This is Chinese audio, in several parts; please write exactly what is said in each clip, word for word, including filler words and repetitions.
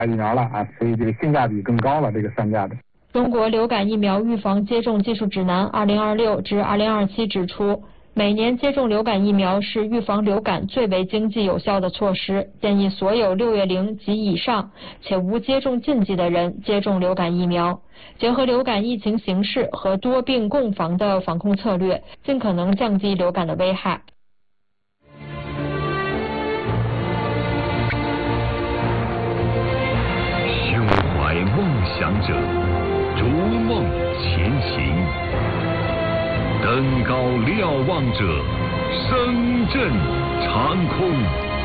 疫苗了啊，所以这个性价比更高了，这个三价的。 中国流感疫苗预防接种技术指南二零二六至二零二七指出，每年接种流感疫苗是预防流感最为经济有效的措施，建议所有六月龄及以上且无接种禁忌的人接种流感疫苗。结合流感疫情形势和多病共防的防控策略，尽可能降低流感的危害。 胸怀梦想者，逐梦前行。登高瞭望者，声震长空。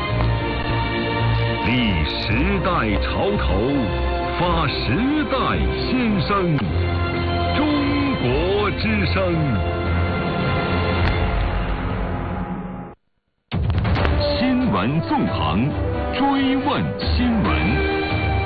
立时代潮头，发时代先声。中国之声。新闻纵横，追问新闻。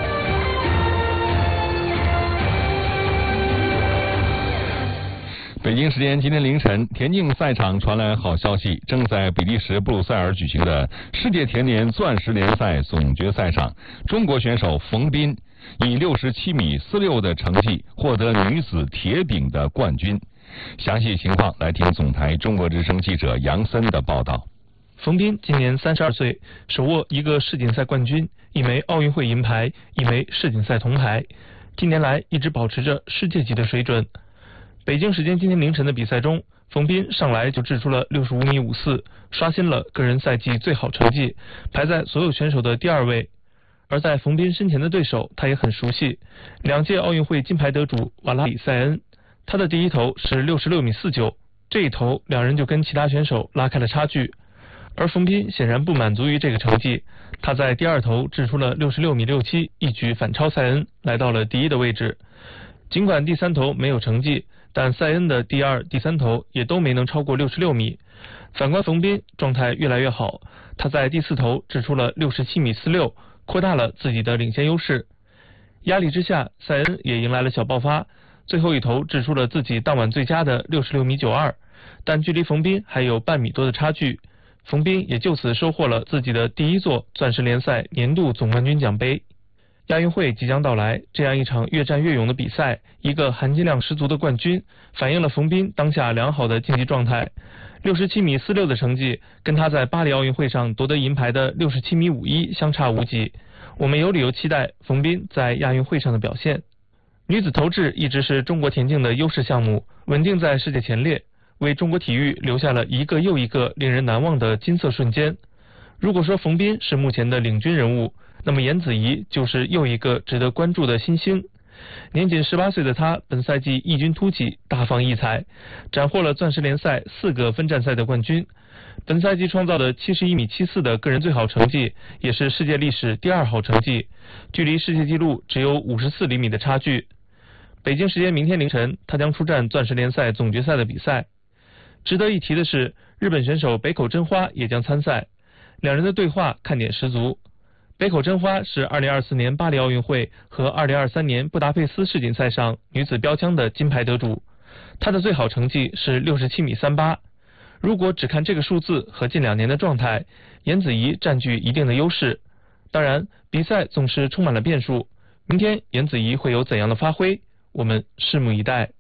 北京时间今天凌晨，田径赛场传来好消息，正在比利时布鲁塞尔举行的世界田联钻石联赛总决赛上，中国选手冯彬以六十七米四六的成绩获得女子铁饼的冠军。详细情况来听总台中国之声记者杨森的报道。 冯彬今年三十二岁，手握一个世锦赛冠军、一枚奥运会银牌、一枚世锦赛铜牌，近年来一直保持着世界级的水准。北京时间今天凌晨的比赛中，冯彬上来就掷出了六十五米五四，刷新了个人赛季最好成绩，排在所有选手的第二位。而在冯彬身前的对手，他也很熟悉，两届奥运会金牌得主瓦拉里塞恩，他的第一投是六十六米四九，这一投两人就跟其他选手拉开了差距。而冯彬显然不满足于这个成绩，他在第二投掷出了六十六米六七，一举反超塞恩，来到了第一的位置。尽管第三投没有成绩，但塞恩的第二、第三投也都没能超过六十六米。反观冯彬状态越来越好，他在第四投掷出了六十七米四六，扩大了自己的领先优势。压力之下，塞恩也迎来了小爆发，最后一投掷出了自己当晚最佳的六十六米九二，但距离冯彬还有半米多的差距。冯彬也就此收获了自己的第一座钻石联赛年度总冠军奖杯。亚运会即将到来，这样一场越战越勇的比赛，一个含金量十足的冠军，反映了冯彬当下良好的竞技状态。六十七米四六的成绩，跟他在巴黎奥运会上夺得银牌的六十七米五一相差无几。我们有理由期待冯彬在亚运会上的表现。女子投掷一直是中国田径的优势项目，稳定在世界前列，为中国体育留下了一个又一个令人难忘的金色瞬间。如果说冯彬是目前的领军人物，那么颜子怡就是又一个值得关注的新星。年仅十八岁的他，本赛季异军突起，大放异彩，斩获了钻石联赛四个分站赛的冠军。本赛季创造的七十一米七四的个人最好成绩，也是世界历史第二好成绩，距离世界纪录只有五十四厘米的差距。北京时间明天凌晨，他将出战钻石联赛总决赛的比赛。值得一提的是，日本选手北口真花也将参赛，两人的对话看点十足。北口真花是二零二四年巴黎奥运会和二零二三年布达佩斯世锦赛上女子标枪的金牌得主，她的最好成绩是六十七米三八。如果只看这个数字和近两年的状态，颜子怡占据一定的优势。当然，比赛总是充满了变数，明天颜子怡会有怎样的发挥，我们拭目以待。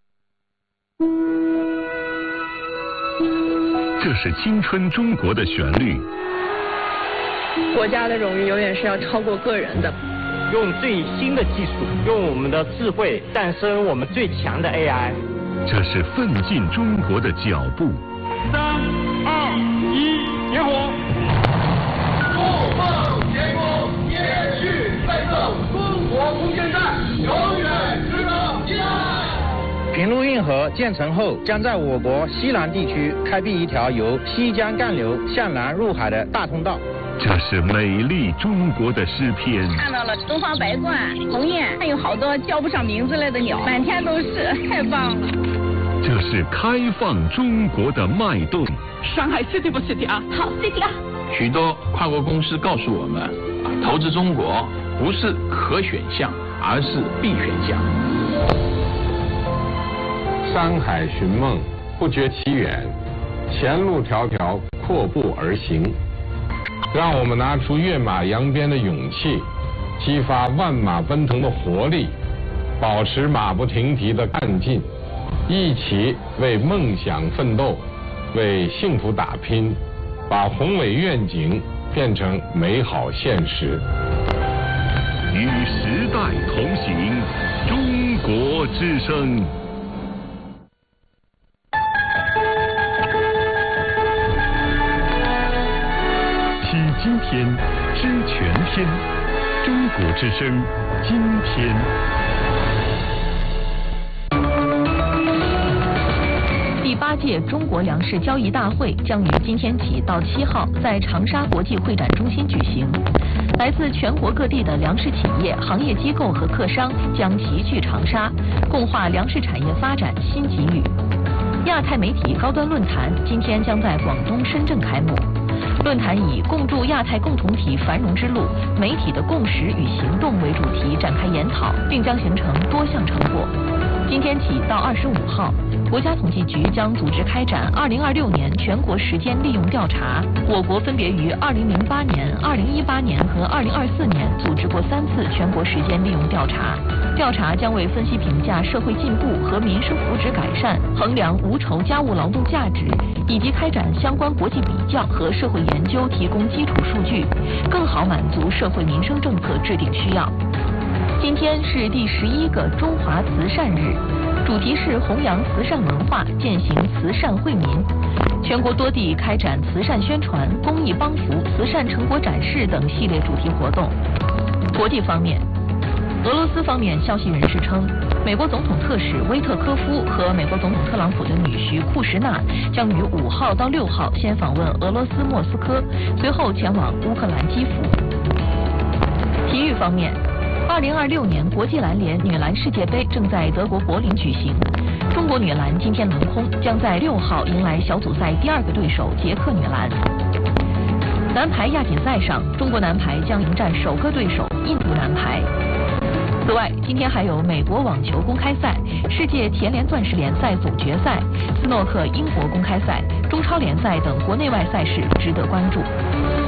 这是青春中国的旋律。 国家的荣誉永远是要超过个人的。 用最新的技术，用我们的智慧诞生我们最强的 A I。 这是奋进中国的脚步。 三二一，点火！怒放前锋，延续奋斗，中国空间站永远值得期待。 平陆运河建成后，将在我国西南地区开辟一条由西江干流向南入海的大通道。 这是美丽中国的诗篇。 看到了东方白鹳、鸿雁，还有好多叫不上名字来的鸟，满天都是，太棒了。 这是开放中国的脉动。 上海 City 不 City 啊？好 City 啊！ 许多跨国公司告诉我们，投资中国不是可选项，而是必选项。 山海寻梦，不觉其远；前路迢迢，阔步而行。让我们拿出跃马扬鞭的勇气， 激发万马奔腾的活力，保持马不停蹄的干劲，一起为梦想奋斗，为幸福打拼，把宏伟愿景变成美好现实。 与时代同行，中国之声。 惜今天，知全天。中国之声，今天。 第八届中国粮食交易大会将于今天起到七号在长沙国际会展中心举行。来自全国各地的粮食企业、行业机构和客商将齐聚长沙，共话粮食产业发展新机遇。亚太媒体高端论坛今天将在广东深圳开幕。论坛以共筑亚太共同体繁荣之路，媒体的共识与行动为主题展开研讨，并将形成多项成果。今天起到二十五号，国家统计局将组织开展二零二六年全国时间利用调查。我国分别于二零零八年、二零一八年和二零二四年组织过三次全国时间利用调查。调查将为分析评价社会进步和民生福祉改善、衡量无酬家务劳动价值，以及开展相关国际比较和社会研究提供基础数据，更好满足社会民生政策制定需要。今天是第十一个中华慈善日，主题是弘扬慈善文化，践行慈善惠民。全国多地开展慈善宣传、公益帮扶、慈善成果展示等系列主题活动。国际方面，俄罗斯方面消息人士称，美国总统特使威特科夫和美国总统特朗普的女婿库什纳将于五号到六号先访问俄罗斯莫斯科，随后前往乌克兰基辅。体育方面，二零二六年国际篮联女篮世界杯正在德国柏林举行，中国女篮今天轮空，将在六号迎来小组赛第二个对手捷克女篮。男排亚锦赛上，中国男排将迎战首个对手印度男排。此外，今天还有美国网球公开赛、世界田联钻石联赛总决赛、斯诺克英国公开赛、中超联赛等国内外赛事值得关注。